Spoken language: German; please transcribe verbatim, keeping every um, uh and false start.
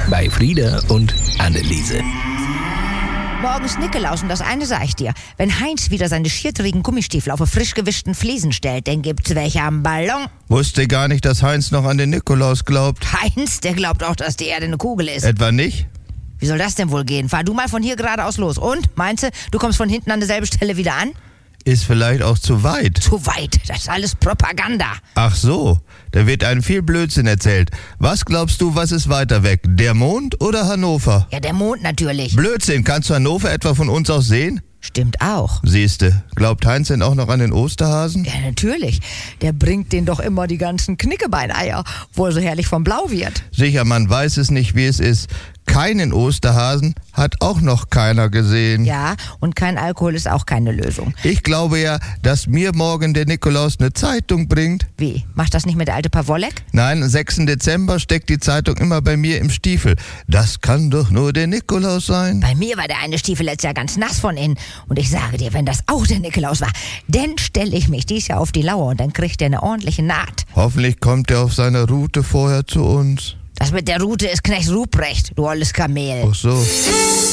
bei Frieda und Anneliese. Morgens Nikolaus und das eine sag ich dir. Wenn Heinz wieder seine schiertrigen Gummistiefel auf frisch gewischten Fliesen stellt, dann gibt's welche am Ballon. Wusste gar nicht, dass Heinz noch an den Nikolaus glaubt. Heinz, der glaubt auch, dass die Erde eine Kugel ist. Etwa nicht? Wie soll das denn wohl gehen? Fahr du mal von hier geradeaus los. Und? Meinst du, du kommst von hinten an derselben Stelle wieder an? Ist vielleicht auch zu weit. Zu weit. Das ist alles Propaganda. Ach so, da wird einem viel Blödsinn erzählt. Was glaubst du, was ist weiter weg? Der Mond oder Hannover? Ja, der Mond natürlich. Blödsinn, kannst du Hannover etwa von uns aus sehen? Stimmt auch. Siehste, glaubt Heinz denn auch noch an den Osterhasen? Ja, natürlich. Der bringt denen doch immer die ganzen Knickebeineier, wo er so herrlich vom Blau wird. Sicher, man weiß es nicht, wie es ist. Keinen Osterhasen hat auch noch keiner gesehen. Ja, und kein Alkohol ist auch keine Lösung. Ich glaube ja, dass mir morgen der Nikolaus eine Zeitung bringt. Wie? Macht das nicht mit der alte Pawolek? Nein, am sechsten Dezember steckt die Zeitung immer bei mir im Stiefel. Das kann doch nur der Nikolaus sein. Bei mir war der eine Stiefel letztes Jahr ganz nass von innen. Und ich sage dir, wenn das auch der Nikolaus war, dann stelle ich mich dies Jahr auf die Lauer und dann kriegt er eine ordentliche Naht. Hoffentlich kommt er auf seiner Route vorher zu uns. Das mit der Route ist Knecht Ruprecht, du olles Kamel. Ach so.